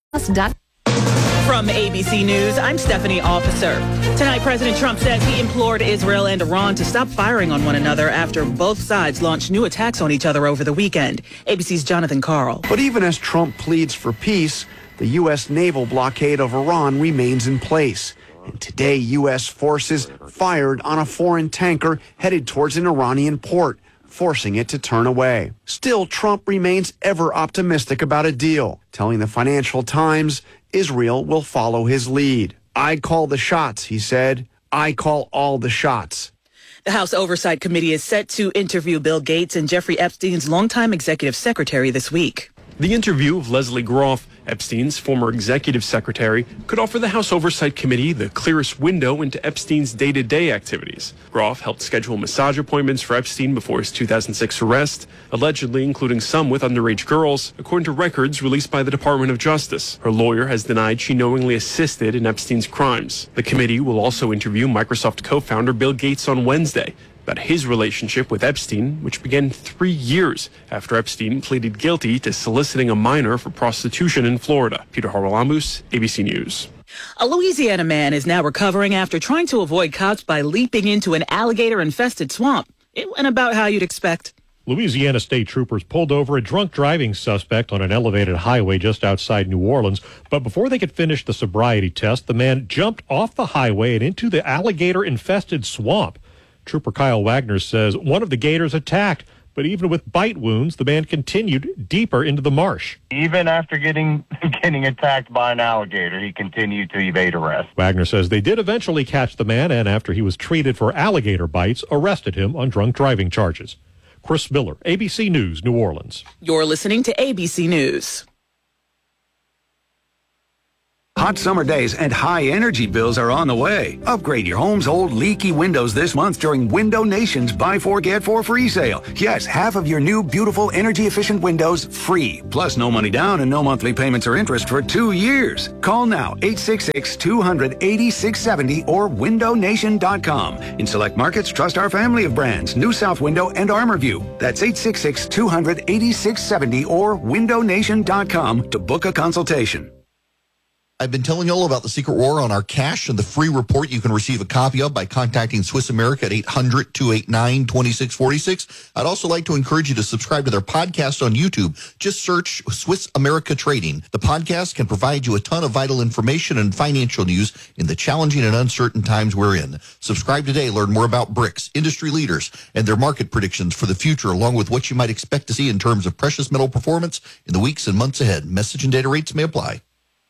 Speaker 22: ABC News, I'm Stephanie Officer. Tonight, President Trump says he implored Israel and Iran to stop firing on one another after both sides launched new attacks on each other over the weekend. ABC's Jonathan Carl.
Speaker 26: But even as Trump pleads for peace, the U.S. naval blockade of Iran remains in place. And today, U.S. forces fired on a foreign tanker headed towards an Iranian port, forcing it to turn away. Still, Trump remains ever optimistic about a deal, telling the Financial Times Israel will follow his lead. I call the shots, he said. I call all the shots.
Speaker 22: The House Oversight Committee is set to interview Bill Gates and Jeffrey Epstein's longtime executive secretary this week.
Speaker 27: The interview of Leslie Groff, Epstein's former executive secretary, could offer the House Oversight Committee the clearest window into Epstein's day-to-day activities. Groff helped schedule massage appointments for Epstein before his 2006 arrest, allegedly including some with underage girls, according to records released by the Department of Justice. Her lawyer has denied she knowingly assisted in Epstein's crimes. The committee will also interview Microsoft co-founder Bill Gates on Wednesday about his relationship with Epstein, which began 3 years after Epstein pleaded guilty to soliciting a minor for prostitution in Florida. Peter Haralamus, ABC News.
Speaker 22: A Louisiana man is now recovering after trying to avoid cops by leaping into an alligator-infested swamp. It went about how you'd expect.
Speaker 28: Louisiana state troopers pulled over a drunk driving suspect on an elevated highway just outside New Orleans. But before they could finish the sobriety test, the man jumped off the highway and into the alligator-infested swamp. Trooper Kyle Wagner says one of the gators attacked, But even with bite wounds, the man continued deeper into the marsh.
Speaker 6: Even after getting attacked by an alligator, he continued to evade arrest.
Speaker 28: Wagner says they did eventually catch the man, and after he was treated for alligator bites, arrested him on drunk driving charges. Chris Miller, ABC News, New Orleans.
Speaker 22: You're listening to ABC News.
Speaker 8: Hot summer days and high energy bills are on the way. Upgrade your home's old leaky windows this month during Window Nation's Buy 4 Get 4 free sale. Yes, half of your new beautiful energy efficient windows free. Plus no money down and no monthly payments or interest for 2 years. Call now 866-200-8670 or windownation.com. In select markets, trust our family of brands, New South Window and ArmorView. That's 866-200-8670 or windownation.com to book a consultation.
Speaker 9: I've been telling you all about the secret war on our cash and the free report you can receive a copy of by contacting Swiss America at 800-289-2646. I'd also like to encourage you to subscribe to their podcast on YouTube. Just search Swiss America Trading. The podcast can provide you a ton of vital information and financial news in the challenging and uncertain times we're in. Subscribe today. Learn more about BRICS, industry leaders, and their market predictions for the future, along with what you might expect to see in terms of precious metal performance in the weeks and months ahead. Message and data rates may apply.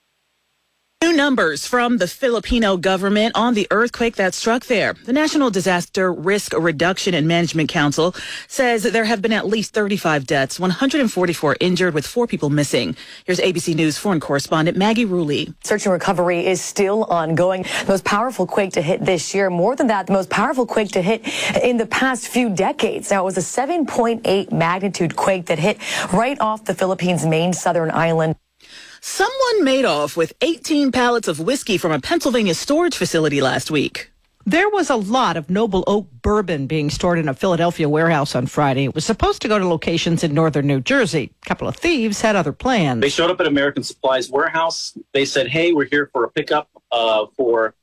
Speaker 22: New numbers from the Filipino government on the earthquake that struck there. The National Disaster Risk Reduction and Management Council says that there have been at least 35 deaths, 144 injured, with 4 people missing. Here's ABC News foreign correspondent Maggie Rulli.
Speaker 10: Search and recovery is still ongoing. The most powerful quake to hit this year. More than that, the most powerful quake to hit in the past few decades. Now, it was a 7.8 magnitude quake that hit right off the Philippines' main southern island.
Speaker 22: Someone made off with 18 pallets of whiskey from a Pennsylvania storage facility last week.
Speaker 12: There was a lot of Noble Oak bourbon being stored in a Philadelphia warehouse on Friday. It was supposed to go to locations in northern New Jersey. A couple of thieves had other plans.
Speaker 21: They showed up at American Supply's warehouse. They said, hey, we're here for a pickup for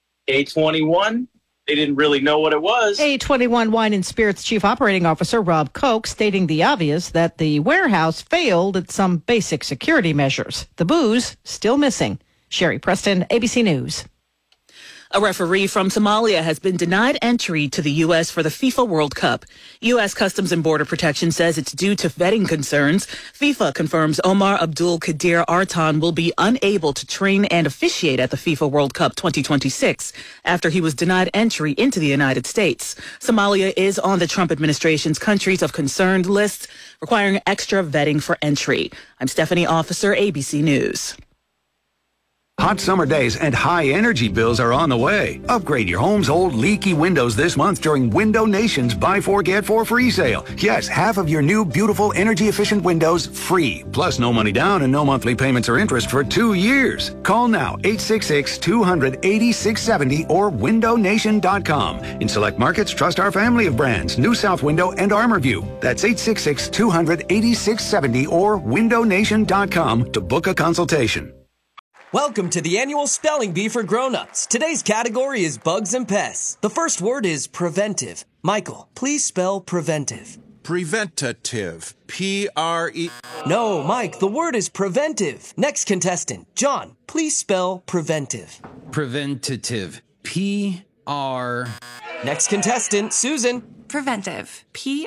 Speaker 21: A21. They didn't really know what it was.
Speaker 12: A21 Wine and Spirits Chief Operating Officer Rob Koch stating the obvious, that the warehouse failed at some basic security measures. The booze still missing. Sherry Preston, ABC News.
Speaker 22: A referee from Somalia has been denied entry to the U.S. for the FIFA World Cup. U.S. Customs and Border Protection says it's due to vetting concerns. FIFA confirms Omar Abdul Kadir Artan will be unable to train and officiate at the FIFA World Cup 2026 after he was denied entry into the United States. Somalia is on the Trump administration's countries of concerned list, requiring extra vetting for entry. I'm Stephanie Officer, ABC News.
Speaker 8: Hot summer days and high energy bills are on the way. Upgrade your home's old leaky windows this month during Window Nation's Buy 4 Get 4 free sale. Yes, half of your new beautiful energy efficient windows free. Plus no money down and no monthly payments or interest for 2 years. Call now 866-200-8670 or windownation.com. In select markets, trust our family of brands, New South Window and ArmorView. That's 866-200-8670 or windownation.com to book a consultation.
Speaker 24: Welcome to the annual Spelling Bee for Grown-Ups. Today's category is bugs and pests. The first word is preventive. Michael, please spell preventive.
Speaker 25: Preventative. P-R-E...
Speaker 24: No, Mike, the word is preventive. Next contestant, John, please spell preventive.
Speaker 29: Preventative. P-R...
Speaker 24: Next contestant, Susan.
Speaker 30: Preventive.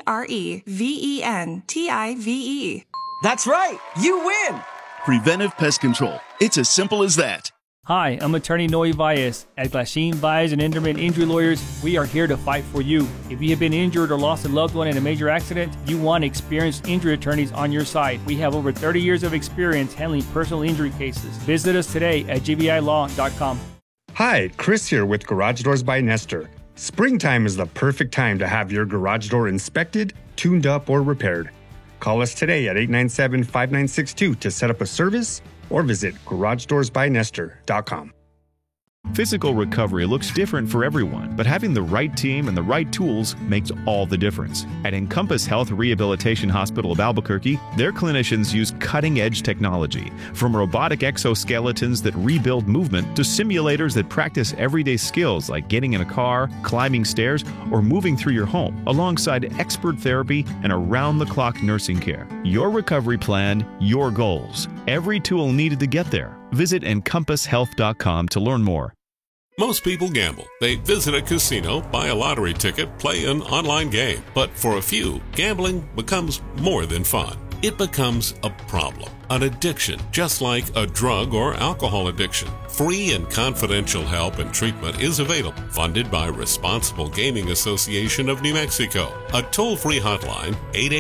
Speaker 30: P-R-E-V-E-N-T-I-V-E.
Speaker 24: That's right. You win.
Speaker 31: Preventive Pest Control. It's as simple as that.
Speaker 18: Hi, I'm attorney Noe Valles. At Glasheen, Valles and Inderman Injury Lawyers, we are here to fight for you. If you have been injured or lost a loved one in a major accident, you want experienced injury attorneys on your side. We have over 30 years of experience handling personal injury cases. Visit us today at gbilaw.com.
Speaker 32: Hi, Chris here with Garage Doors by Nestor. Springtime is the perfect time to have your garage door inspected, tuned up, or repaired. Call us today at 897-5962 to set up a service or visit GarageDoorsByNestor.com.
Speaker 33: Physical recovery looks different for everyone, but having the right team and the right tools makes all the difference. At Encompass Health Rehabilitation Hospital of Albuquerque, their clinicians use cutting-edge technology, from robotic exoskeletons that rebuild movement to simulators that practice everyday skills like getting in a car, climbing stairs, or moving through your home, alongside expert therapy and around-the-clock nursing care. Your recovery plan, your goals. Every tool needed to get there. Visit EncompassHealth.com to learn more.
Speaker 1: Most people gamble. They visit a casino, buy a lottery ticket, play an online game. But for a few, gambling becomes more than fun. It becomes a problem, an addiction, just like a drug or alcohol addiction. Free and confidential help and treatment is available, funded by Responsible Gaming Association of New Mexico. A toll-free hotline,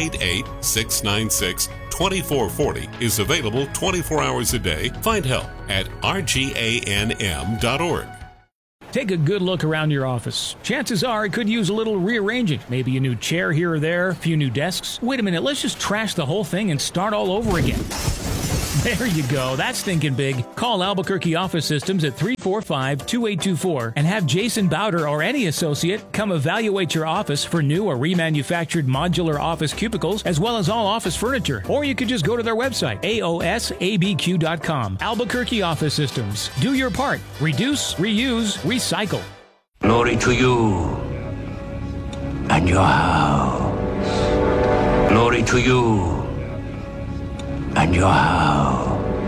Speaker 1: 888-696-2440, is available 24 hours a day. Find help at rganm.org.
Speaker 2: Take a good look around your office. Chances are it could use a little rearranging. Maybe a new chair here or there, a few new desks. Wait a minute, let's just trash the whole thing and start all over again. There you go. That's thinking big. Call Albuquerque Office Systems at 345-2824 and have Jason Bowder or any associate come evaluate your office for new or remanufactured modular office cubicles as well as all office furniture. Or you could just go to their website, aosabq.com. Albuquerque Office Systems. Do your part. Reduce, reuse, recycle.
Speaker 3: Glory to you and your house. Glory to you and your house.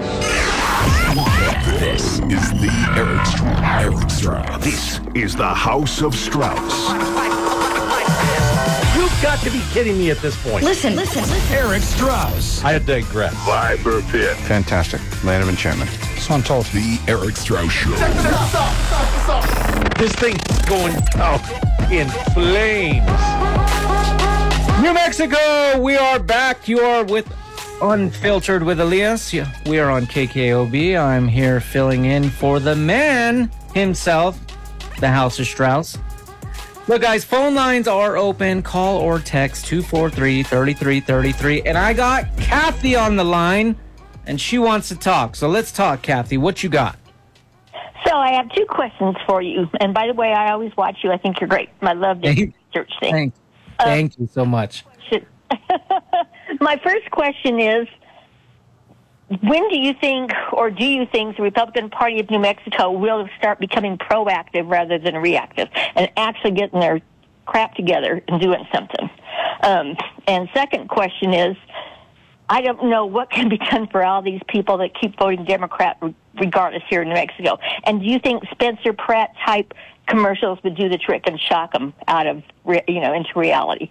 Speaker 4: This is the Eric Strauss. This is the House of Strauss.
Speaker 5: You've got to be kidding me at this point.
Speaker 7: Listen.
Speaker 5: Eric Strauss. I digress.
Speaker 4: Viper Pit.
Speaker 5: Fantastic. Land of enchantment. So I'm told.
Speaker 4: The Eric Strauss Show.
Speaker 5: Check this out. This thing's going out in flames. New Mexico, we are back. You are with Unfiltered with Elias. We are on KKOB. I'm here filling in for the man himself, the House of Strauss. Look, guys, phone lines are open. Call or text 243-3333. And I got Kathy on the line, and she wants to talk. So let's talk, Kathy. What you got?
Speaker 11: So I have two questions for you. And by the way, I always watch you. I think you're great. I love the research thing.
Speaker 5: Thank you so much.
Speaker 11: My first question is, when do you think, or do you think the Republican Party of New Mexico will start becoming proactive rather than reactive and actually getting their crap together and doing something? And second question is, I don't know what can be done for all these people that keep voting Democrat regardless here in New Mexico. And do you think Spencer Pratt type commercials would do the trick and shock them out of, into reality?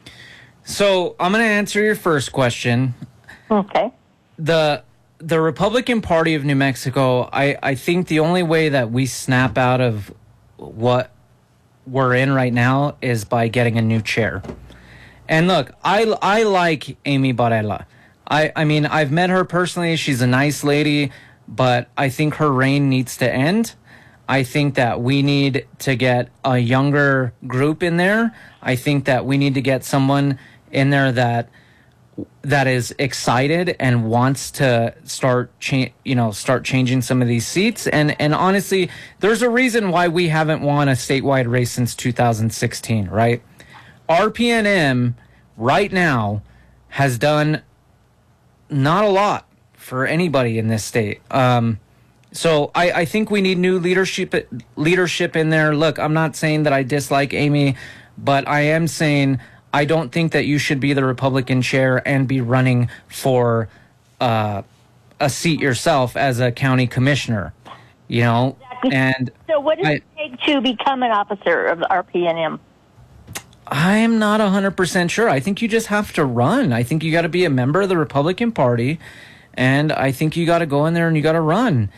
Speaker 5: So I'm going to answer your first question.
Speaker 11: Okay.
Speaker 5: The Republican Party of New Mexico, I think the only way that we snap out of what we're in right now is by getting a new chair. And look, I like Amy Barela. I mean, I've met her personally. She's a nice lady, but I think her reign needs to end. I think that we need to get a younger group in there. I think that we need to get someone in there that is excited and wants to start changing some of these seats. And honestly, there's a reason why we haven't won a statewide race since 2016, right? RPNM right now has done not a lot for anybody in this state. So I think we need new leadership in there. Look, I'm not saying that I dislike Amy, but I am saying I don't think that you should be the Republican chair and be running for a seat yourself as a county commissioner,
Speaker 11: Exactly.
Speaker 5: And
Speaker 11: so what does it take to become an officer of the RPNM?
Speaker 5: I'm not 100% sure. I think you just have to run. I think you got to be a member of the Republican Party, and I think you got to go in there and you got to run.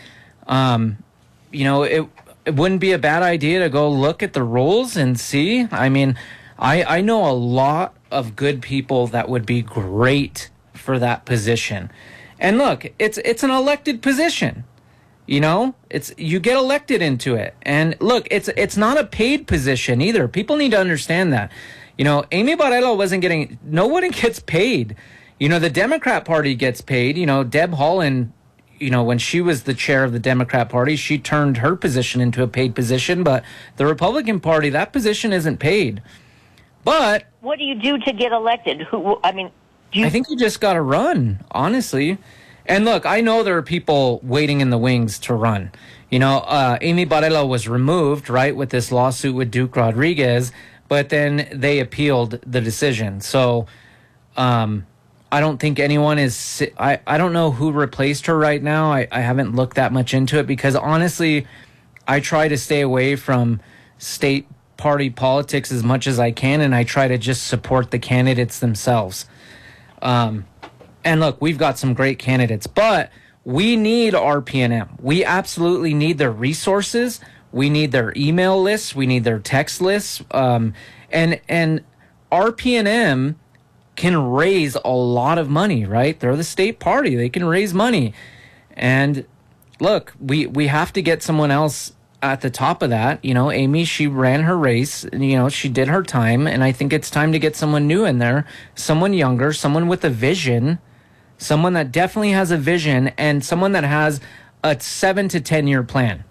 Speaker 5: It wouldn't be a bad idea to go look at the rules and see. I mean, I know a lot of good people that would be great for that position. And look, it's an elected position. You get elected into it. And look, it's not a paid position either. People need to understand that. Amy Barela nobody gets paid. The Democrat Party gets paid. Deb Haaland, when she was the chair of the Democrat Party, she turned her position into a paid position. But the Republican Party, that position isn't paid. But
Speaker 11: what do you do to get elected? I
Speaker 5: think you just got to run, honestly. And look, I know there are people waiting in the wings to run. Amy Barela was removed, right, with this lawsuit with Duke Rodriguez, but then they appealed the decision. So I don't think anyone is – I don't know who replaced her right now. I haven't looked that much into it because, honestly, I try to stay away from state party politics as much as I can, and I try to just support the candidates themselves. And look, we've got some great candidates, but we need RPNM. We absolutely need their resources. We need their email lists. We need their text lists. And RPNM can raise a lot of money, right? They're the state party. They can raise money. And look, we have to get someone else at the top of that. You know, Amy, she ran her race. You know, she did her time. And I think it's time to get someone new in there, someone younger, someone with a vision, someone that definitely has a vision, and someone that has a 7 to 10 year plan.